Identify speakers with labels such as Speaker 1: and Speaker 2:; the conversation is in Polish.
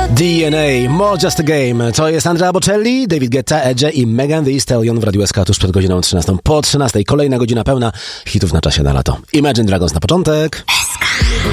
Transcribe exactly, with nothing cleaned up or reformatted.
Speaker 1: D N A, More Just a Game. To jest Andrea Bocelli, David Guetta, Edge i Megan Thee Stallion w Radiu S K tuż przed godziną trzynastą. Po trzynastej kolejna godzina pełna hitów na czasie na lato. Imagine Dragons na początek.